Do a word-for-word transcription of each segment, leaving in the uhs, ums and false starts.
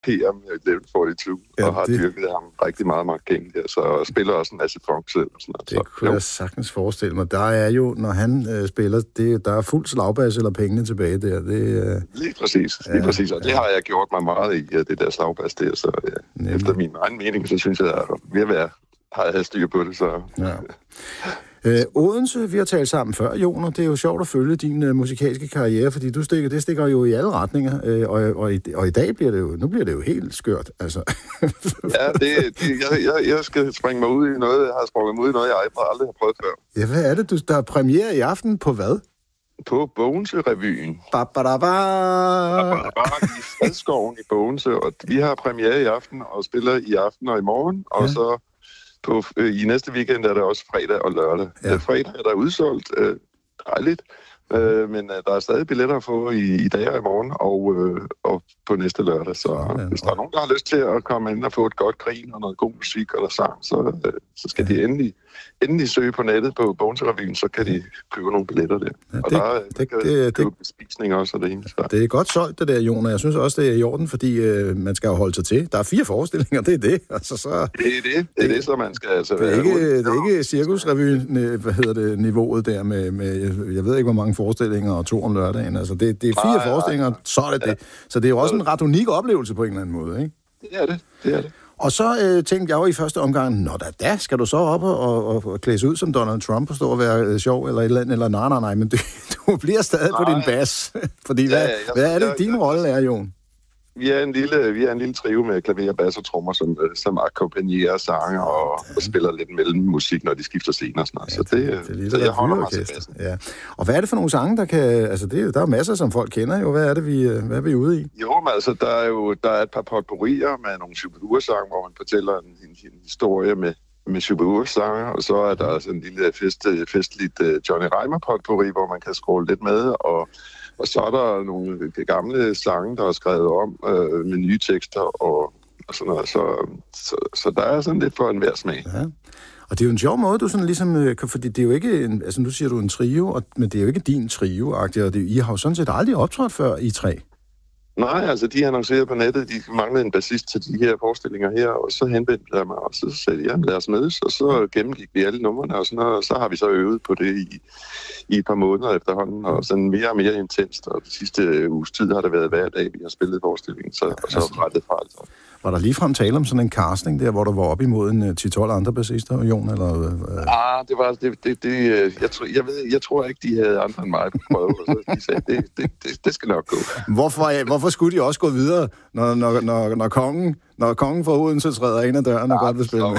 P M elleve fyrre-to, ja, og har det... dyrket ham rigtig meget meget gennem der, så spiller også en masse funk selv. Og sådan noget. Det så, kunne jo. jeg sagtens forestille mig. Der er jo, når han øh, spiller, det, der er fuld slagbass eller pengene tilbage der. Det, øh... Lige præcis, lige ja, præcis, og det ja. har jeg gjort mig meget i, det der slagbass der, så ja, efter min egen mening, så synes jeg, at jeg ved at være, har jeg styr på det, så... Ja. Øh, Odense, vi har talt sammen før, Jon, og det er jo sjovt at følge din uh, musikalske karriere, fordi du stikker, det stikker jo i alle retninger, øh, og, og, i, og i dag bliver det jo, nu bliver det jo helt skørt, altså. Ja, det, det, jeg, jeg, jeg skal springe mig ud i noget, jeg har sprunget mig ud i noget, jeg aldrig har prøvet før. Ja, hvad er det, du, der er premiere i aften på hvad? På Bogense-revyen. Ba-ba-da-ba! Ba-ba-da-ba i Fredskoven i Bogense, og vi har premiere i aften, og spiller i aften og i morgen, og ja. så... På, øh, i næste weekend er der også fredag og lørdag. Ja. Fredag er der udsolgt, øh, dejligt, øh, men øh, der er stadig billetter at få i, i dag og i morgen, og, øh, og på næste lørdag. Så ja, hvis der er nogen, der har lyst til at komme ind og få et godt grin og noget god musik eller sang, så, øh, så skal de endelig, endelig søge på nettet på Bogense-revyen, så kan de købe nogle billetter der. Ja, det, og der er det, det, købe bespisning også og det ene. Så. Det er godt solgt, det der, Jon, og jeg synes også, det er i orden, fordi øh, man skal jo holde sig til. Der er fire forestillinger, det er det. Altså, så, det er det, det er det, så man skal altså det er ikke, det er ikke cirkusrevyen, hvad hedder det, niveauet der med, med, jeg ved ikke, hvor mange forestillinger og to om lørdagen. Altså, det, det er fire nej, forestillinger, nej, nej. så er det ja. det. Så det er jo også en ret unik oplevelse på en eller anden måde, ikke? Det er det, det er det. Og så øh, tænkte jeg jo i første omgang, nå da, da skal du så op og, og, og klædes ud som Donald Trump og stå og være øh, sjov eller et eller andet, eller nej, nej, nej, men du, du bliver stadig nej. på din bas. Fordi ja, hvad, ja, jeg, hvad er det, jeg, din jeg, rolle er, Jon? Vi er en lille, vi er en lille trio med klaver, bass og trommer, som, som akkompagnerer sanger og, og spiller lidt mellem musik, når de skifter scener og sådan noget. Ja, så det, det, det, det jeg holder mig til bassen. Ja. Og hvad er det for nogle sange, der kan... Altså, det, der er masser, som folk kender jo. Hvad er det, vi, hvad er vi ude i? Jo, men altså, der er jo der er et par potpourrier med nogle Shubidua-sange, hvor man fortæller en, en, en historie med, med Shubidua-sanger, og så er der altså en lille fest, festligt uh, Johnny Reimer potpourri, hvor man kan scrolle lidt med, og Og så er der nogle gamle sange, der er skrevet om øh, med nye tekster og, og sådan noget. Så, så, så der er sådan lidt for enhver smag. Ja. Og det er jo en sjov måde, du sådan ligesom... Fordi det er jo ikke... En, altså nu siger du en trio, og, men det er jo ikke din trio-agtigt, og det, I har jo sådan set aldrig optrådt før, I tre. Nej, altså de annoncerede på nettet, de manglede en bassist til de her forestillinger her, og så henvendte jeg mig, og så sagde jeg, lad os mødes, og så gennemgik vi alle numrene og sådan noget, og så har vi så øvet på det i, i et par måneder efterhånden, og sådan mere og mere intenst, og de sidste uges tid har det været hver dag, vi har spillet forestillingen, så, og så rettet fra alt. Var der ligefrem tale om sådan en casting der, hvor du var op imod en ti tolv andre bassister, Jon, eller... Øh... Ah, det var... Det, det, det, jeg, tror, jeg, ved, jeg tror ikke, de havde andre end mig på prøve, så de sagde, det, det, det, det skal nok gå. Hvorfor, hvorfor skulle de også gå videre, når, når, når, når kongen... Når kongen fra Odense træder ind ad døren og ja, godt vil spille med.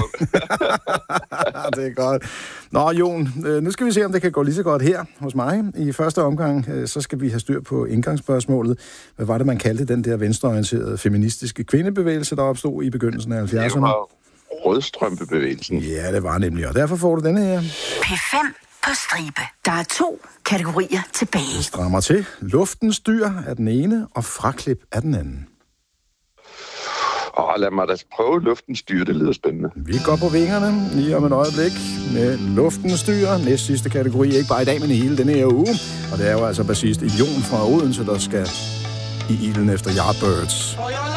Det er godt. Nå, Jon, nu skal vi se, om det kan gå lige så godt her hos mig. I første omgang, så skal vi have styr på indgangsspørgsmålet. Hvad var det, man kaldte den der venstreorienterede feministiske kvindebevægelse, der opstod i begyndelsen af halvfjerdserne? Det var rødstrømpebevægelsen. Ja, det var nemlig, og derfor får du denne her. P fem på stribe. Der er to kategorier tilbage. Det strammer til. Luftens dyr er den ene, og fraklip er den anden. Åh, lad mig da prøve luftens styr, det lyder spændende. Vi går på vingerne lige om et øjeblik med luftens styr. Næst sidste kategori, ikke bare i dag, men i hele denne her uge. Og det er jo altså bassist Jon fra Odense, der skal i ilden efter Yardbirds.